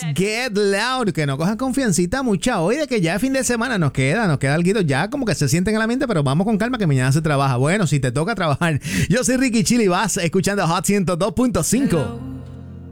Get Loud. Que no cojan confiancita mucha hoy de que ya es fin de semana. Nos queda algo ya como que se sienten en la mente, pero vamos con calma que mañana se trabaja. Bueno, si te toca trabajar. Yo soy Ricky Chili, vas escuchando Hot 102.5.